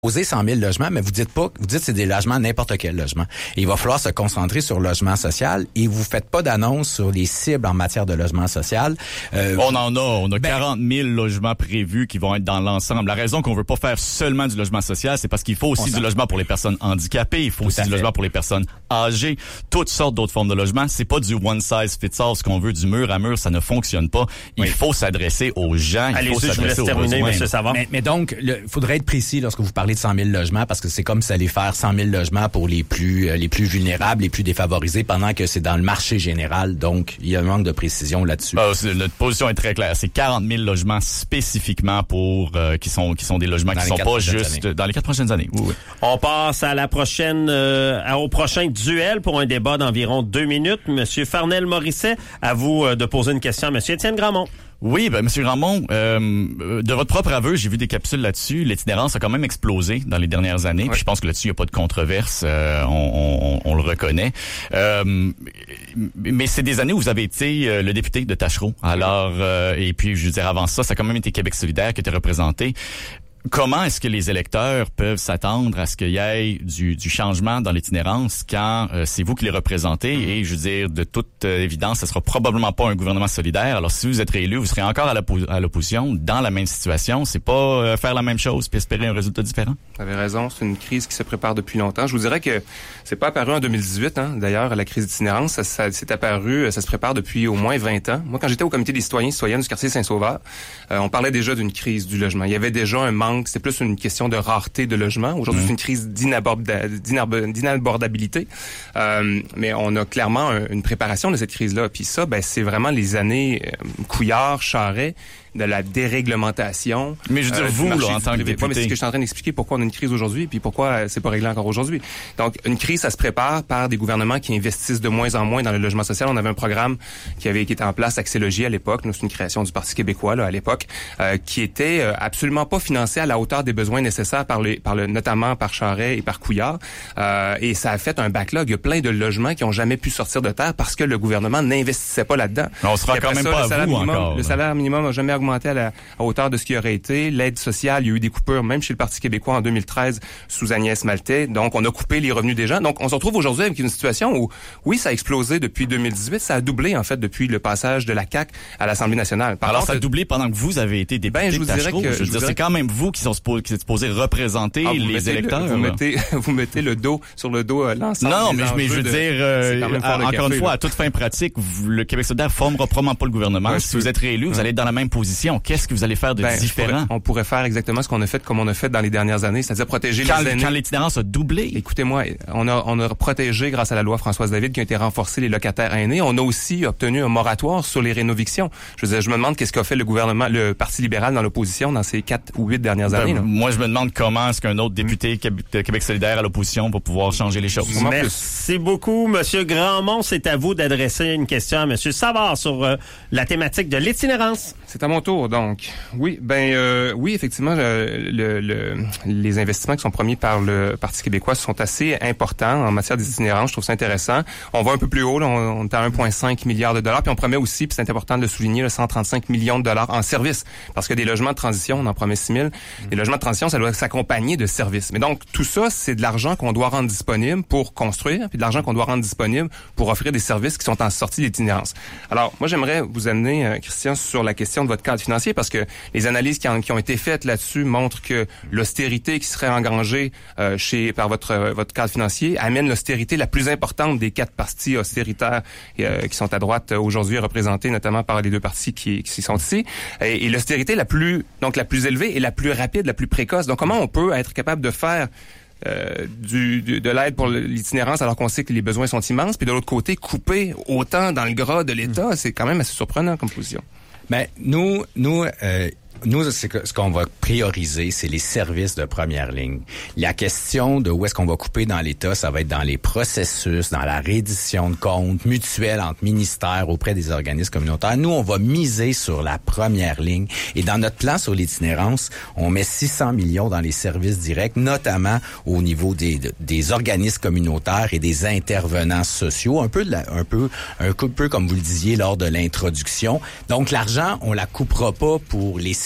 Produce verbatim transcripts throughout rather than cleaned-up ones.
Posez cent mille logements, mais vous dites pas, vous dites c'est des logements, n'importe quel logement. Et il va falloir se concentrer sur le logement social et vous faites pas d'annonce sur les cibles en matière de logement social. Euh, on en a, on a ben, quarante mille logements prévus qui vont être dans l'ensemble. La raison qu'on veut pas faire seulement du logement social, c'est parce qu'il faut aussi du logement pour les personnes handicapées, il faut aussi du logement pour les personnes âgées, toutes sortes d'autres formes de logement. C'est pas du one size fits all, ce qu'on veut du mur à mur, ça ne fonctionne pas. Il oui. faut s'adresser aux gens, il Allez, faut s'adresser je vous laisse aux terminer, monsieur Savard. Mais, mais donc, il faudrait être précis lorsque vous parlez de cent mille logements, parce que c'est comme si ça allait faire cent mille logements pour les plus euh, les plus vulnérables, les plus défavorisés, pendant que c'est dans le marché général. Donc, il y a un manque de précision là-dessus. Euh, notre position est très claire. C'est quarante mille logements spécifiquement pour euh, qui sont qui sont des logements dans qui sont pas juste années. Dans les quatre prochaines années. Oui, oui. On passe à la prochaine euh, au prochain duel pour un débat d'environ deux minutes. Monsieur Farnell-Morisset, à vous euh, de poser une question à Monsieur Étienne Grandmont. Oui, ben Monsieur Grandmont, euh, de votre propre aveu, j'ai vu des capsules là-dessus. L'itinérance a quand même explosé dans les dernières années. Ouais. Puis je pense que là-dessus, il n'y a pas de controverse. Euh, on, on, on le reconnaît. Euh, mais c'est des années où vous avez été euh, le député de Tachereau. Alors, euh, et puis je veux dire, avant ça, ça a quand même été Québec solidaire qui était représenté. Comment est-ce que les électeurs peuvent s'attendre à ce qu'il y ait du, du changement dans l'itinérance quand euh, c'est vous qui les représentez? Et je veux dire, de toute euh, évidence, ce sera probablement pas un gouvernement solidaire. Alors, si vous êtes réélu, vous serez encore à, l'oppo- à l'opposition, dans la même situation. C'est pas euh, faire la même chose puis espérer un résultat différent. Vous avez raison, c'est une crise qui se prépare depuis longtemps. Je vous dirais que c'est pas apparu en deux mille dix-huit. Hein. D'ailleurs, la crise d'itinérance, ça, ça c'est apparu, ça se prépare depuis au moins vingt ans. Moi, quand j'étais au comité des citoyens et citoyennes du quartier Saint-Sauveur, euh, on parlait déjà d'une crise du logement. Il y avait déjà un manque. C'était plus une question de rareté de logement. Aujourd'hui, mmh. c'est une crise d'inaborda- d'inab- d'inabordabilité. Euh, mais on a clairement un, une préparation de cette crise-là. Puis ça, ben, c'est vraiment les années euh, Couillard, Charest, de la déréglementation. Mais je veux dire, euh, vous, là, en tant que député. Ouais, mais c'est ce que je suis en train d'expliquer pourquoi on a une crise aujourd'hui puis pourquoi euh, c'est pas réglé encore aujourd'hui. Donc, une crise, ça se prépare par des gouvernements qui investissent de moins en moins dans le logement social. On avait un programme qui avait qui était en place, Accès-Logis à l'époque. Nous, c'est une création du Parti québécois, là, à l'époque, euh, qui était euh, absolument pas financé à la hauteur des besoins nécessaires par les, par le, notamment par Charest et par Couillard. Euh, et ça a fait un backlog. Il y a plein de logements qui ont jamais pu sortir de terre parce que le gouvernement n'investissait pas là-dedans. Mais on sera quand même ça, pas le salaire à vous minimum, encore. Le salaire minimum a jamais augmenté à la à hauteur de ce qui aurait été. L'aide sociale, il y a eu des coupures, même chez le Parti québécois en deux mille treize, sous Agnès Maltais. Donc, on a coupé les revenus des gens. Donc, on se retrouve aujourd'hui avec une situation où, oui, ça a explosé depuis deux mille dix-huit. Ça a doublé, en fait, depuis le passage de la C A Q à l'Assemblée nationale. Par Alors, contre, ça a doublé pendant que vous avez été député ben, je vous de Tachereau. dirais que, je veux je dire, vous c'est quand même vous qui sont supposés, qui êtes supposés représenter ah, les électeurs. Le, vous, mettez, vous mettez le dos sur le dos euh, l'ensemble Non, des mais, mais je veux de, dire, euh, encore café, une fois, là. à toute fin pratique, vous, le Québec solidaire formera probablement pas le gouvernement. Ouais, si vous êtes réélu, vous ouais. allez être dans la même position. Qu'est-ce que vous allez faire de ben, différent? On pourrait faire exactement ce qu'on a fait comme on a fait dans les dernières années, c'est-à-dire protéger quand, les aînés. Quand l'itinérance a doublé. Écoutez-moi, on a, on a protégé, grâce à la loi Françoise David, qui a été renforcée, les locataires aînés. On a aussi obtenu un moratoire sur les rénovictions. Je veux dire, je me demande qu'est-ce qu'a fait le gouvernement, le Parti libéral dans l'opposition dans ces quatre ou huit dernières ben, années. Là. Moi, je me demande comment est-ce qu'un autre député de Québec solidaire à l'opposition va pouvoir changer les choses. Merci beaucoup, Monsieur Grandmont. C'est à vous d'adresser une question à Monsieur Savard sur euh, la thématique de l'itinérance. C'est à mon tour, donc. Oui, ben euh, oui, effectivement, le, le, le, les investissements qui sont promis par le Parti québécois sont assez importants en matière d'itinérance. Je trouve ça intéressant. On va un peu plus haut, là, on, on est à un virgule cinq milliard de dollars, puis on promet aussi, puis c'est important de le souligner, là, cent trente-cinq millions de dollars en services, parce que des logements de transition, on en promet six mille. Mmh. Des logements de transition, ça doit s'accompagner de services. Mais donc, tout ça, c'est de l'argent qu'on doit rendre disponible pour construire, puis de l'argent qu'on doit rendre disponible pour offrir des services qui sont en sortie d'itinérance. Alors, moi, j'aimerais vous amener, euh, Christian, sur la question de votre cadre financier, parce que les analyses qui, en, qui ont été faites là-dessus montrent que l'austérité qui serait engrangée euh, chez par votre euh, votre cadre financier amène l'austérité la plus importante des quatre partis austéritaires euh, qui sont à droite euh, aujourd'hui, représentés notamment par les deux partis qui, qui sont ici, et, et l'austérité la plus donc la plus élevée et la plus rapide, la plus précoce. Donc, comment on peut être capable de faire Euh, du, du, de l'aide pour l'itinérance alors qu'on sait que les besoins sont immenses, puis de l'autre côté, couper autant dans le gras de l'État, mmh. c'est quand même assez surprenant comme position. Ben, nous, nous, euh, nous, c'est que, ce qu'on va prioriser, c'est les services de première ligne. La question de où est-ce qu'on va couper dans l'État, ça va être dans les processus, dans la reddition de comptes mutuelle entre ministères auprès des organismes communautaires. Nous, on va miser sur la première ligne. Et dans notre plan sur l'itinérance, on met six cents millions dans les services directs, notamment au niveau des, des organismes communautaires et des intervenants sociaux. Un peu, de la, un peu, un peu comme vous le disiez lors de l'introduction. Donc, l'argent, on la coupera pas pour les services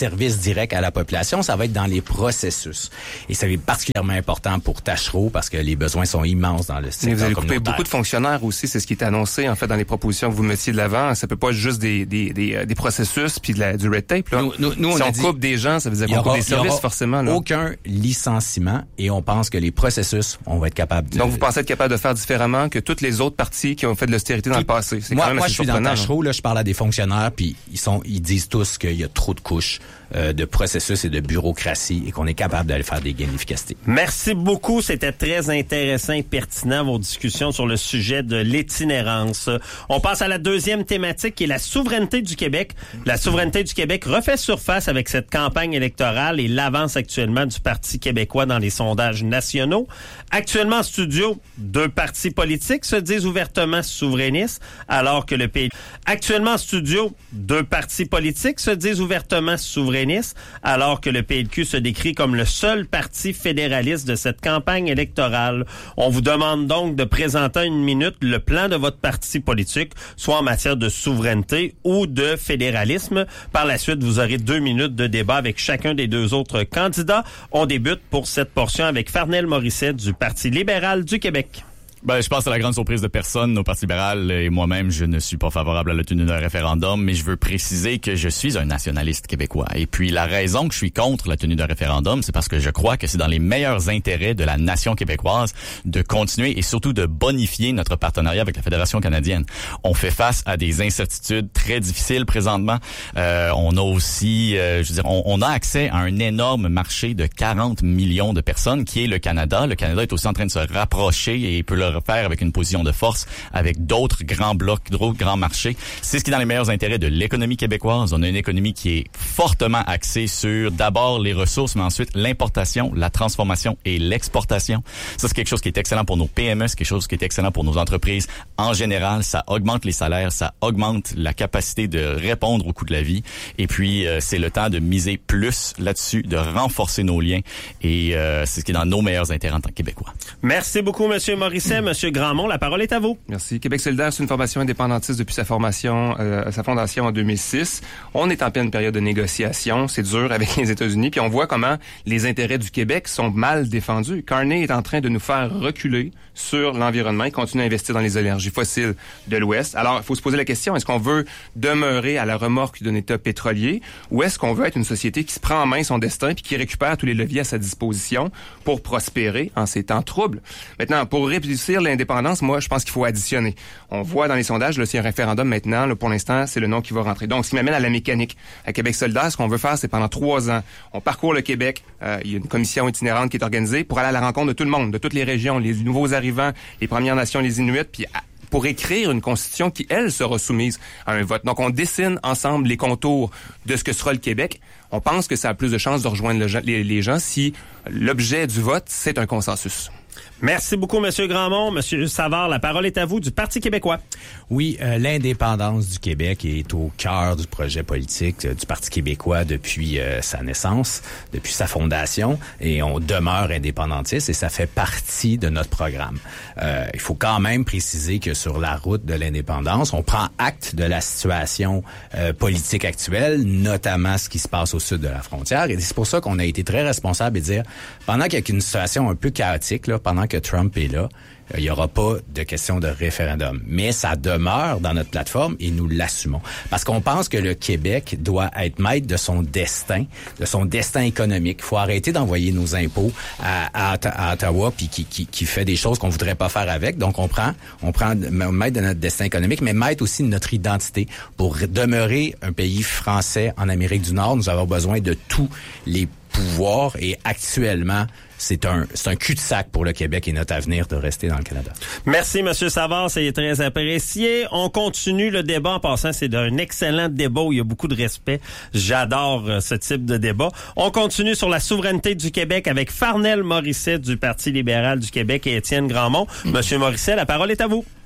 services directs à la population, ça va être dans les processus. Et ça va être particulièrement important pour Tachereau parce que les besoins sont immenses dans le secteur. Mais vous allez couper beaucoup de fonctionnaires aussi, c'est ce qui est annoncé en fait dans les propositions que vous mettiez de l'avant. Ça peut pas être juste des des des, des processus puis de la, du red tape là. Nous, nous, nous, si on, on dit, coupe des gens, ça veut dire qu'on coupe des services forcément là. Aucun licenciement et on pense que les processus, on va être capable de... Donc vous pensez être capable de faire différemment que toutes les autres parties qui ont fait de l'austérité dans Tout... le passé. C'est moi, quand même moi assez je suis dans Tachereau, là, là, je parle à des fonctionnaires puis ils sont ils disent tous qu'il y a trop de couches euh, de processus et de bureaucratie et qu'on est capable d'aller faire des gains d'efficacité. Merci beaucoup, c'était très intéressant et pertinent vos discussions sur le sujet de l'itinérance. On passe à la deuxième thématique qui est la souveraineté du Québec. La souveraineté du Québec refait surface avec cette campagne électorale et l'avance actuellement du Parti québécois dans les sondages nationaux. Actuellement en studio, deux partis politiques se disent ouvertement souverainistes alors que le pays... Actuellement en studio, deux partis politiques se disent ouvertement souverainistes alors que le P L Q se décrit comme le seul parti fédéraliste de cette campagne électorale. On vous demande donc de présenter en une minute le plan de votre parti politique, soit en matière de souveraineté ou de fédéralisme. Par la suite, vous aurez deux minutes de débat avec chacun des deux autres candidats. On débute pour cette portion avec Farnel Morisset du Parti libéral du Québec. Ben, je pense que c'est la grande surprise de personne. Au Parti libéral et moi-même, je ne suis pas favorable à la tenue d'un référendum, mais je veux préciser que je suis un nationaliste québécois. Et puis, la raison que je suis contre la tenue d'un référendum, c'est parce que je crois que c'est dans les meilleurs intérêts de la nation québécoise de continuer et surtout de bonifier notre partenariat avec la Fédération canadienne. On fait face à des incertitudes très difficiles présentement. Euh, on a aussi, euh, je veux dire, on, on a accès à un énorme marché de quarante millions de personnes qui est le Canada. Le Canada est aussi en train de se rapprocher et peut le faire avec une position de force avec d'autres grands blocs, d'autres grands marchés. C'est ce qui est dans les meilleurs intérêts de l'économie québécoise. On a une économie qui est fortement axée sur d'abord les ressources, mais ensuite l'importation, la transformation et l'exportation. Ça, c'est quelque chose qui est excellent pour nos P M E, c'est quelque chose qui est excellent pour nos entreprises. En général, ça augmente les salaires, ça augmente la capacité de répondre au coût de la vie. Et puis, euh, c'est le temps de miser plus là-dessus, de renforcer nos liens. Et euh, c'est ce qui est dans nos meilleurs intérêts en tant que Québécois. Merci beaucoup, Monsieur Morisset. Monsieur Grandmont, la parole est à vous. Merci. Québec solidaire, c'est une formation indépendantiste depuis sa formation, euh, sa fondation en deux mille six. On est en pleine période de négociation. C'est dur avec les États-Unis. Puis on voit comment les intérêts du Québec sont mal défendus. Carney est en train de nous faire reculer sur l'environnement. Il continue à investir dans les énergies fossiles de l'Ouest. Alors, il faut se poser la question, est-ce qu'on veut demeurer à la remorque d'un État pétrolier ou est-ce qu'on veut être une société qui se prend en main son destin puis qui récupère tous les leviers à sa disposition pour prospérer en ces temps troubles? Maintenant, pour réussir l'indépendance, moi, je pense qu'il faut additionner. On voit dans les sondages, là, s'il y a un référendum maintenant, là, pour l'instant, c'est le nom qui va rentrer. Donc, ce qui m'amène à la mécanique. À Québec solidaire, ce qu'on veut faire, c'est pendant trois ans, on parcourt le Québec. Euh, il y a une commission itinérante qui est organisée pour aller à la rencontre de tout le monde, de toutes les régions, les nouveaux arrivants, les Premières Nations, les Inuits, puis pour écrire une constitution qui, elle, sera soumise à un vote. Donc, on dessine ensemble les contours de ce que sera le Québec. On pense que ça a plus de chances de rejoindre le, les, les gens si l'objet du vote, c'est un consensus. Merci beaucoup, Monsieur Grandmont. Monsieur Savard, la parole est à vous du Parti québécois. Oui, euh, l'indépendance du Québec est au cœur du projet politique euh, du Parti québécois depuis euh, sa naissance, depuis sa fondation, et on demeure indépendantiste et ça fait partie de notre programme. Euh, il faut quand même préciser que sur la route de l'indépendance, on prend acte de la situation euh, politique actuelle, notamment ce qui se passe au sud de la frontière, et c'est pour ça qu'on a été très responsable et dire, pendant qu'il y a une situation un peu chaotique, là, pendant que Trump est là, il n'y aura pas de question de référendum. Mais ça demeure dans notre plateforme et nous l'assumons. Parce qu'on pense que le Québec doit être maître de son destin, de son destin économique. Il faut arrêter d'envoyer nos impôts à, à, à Ottawa puis qui, qui, qui fait des choses qu'on voudrait pas faire avec. Donc, on prend, on prend maître de notre destin économique, mais maître aussi de notre identité. Pour demeurer un pays français en Amérique du Nord, nous avons besoin de tous les pouvoirs et actuellement, c'est un, c'est un cul-de-sac pour le Québec et notre avenir de rester dans le Canada. Merci, Monsieur Savard, c'est très apprécié. On continue le débat. En passant, c'est un excellent débat où il y a beaucoup de respect. J'adore euh, ce type de débat. On continue sur la souveraineté du Québec avec Farnel Morisset du Parti libéral du Québec et Étienne Grandmont. Mmh. Monsieur Morisset, la parole est à vous.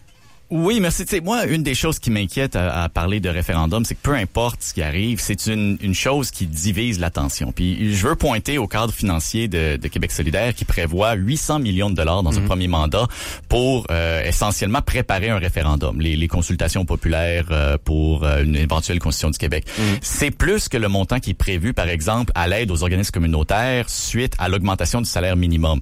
Oui, merci. Tu sais, moi, une des choses qui m'inquiète à, à parler de référendum, c'est que peu importe ce qui arrive, c'est une, une chose qui divise l'attention. Puis je veux pointer au cadre financier de, de Québec solidaire qui prévoit huit cents millions de dollars dans mm-hmm. ce premier mandat pour euh, essentiellement préparer un référendum, les, les consultations populaires euh, pour euh, une éventuelle constitution du Québec. Mm-hmm. C'est plus que le montant qui est prévu, par exemple, à l'aide aux organismes communautaires suite à l'augmentation du salaire minimum.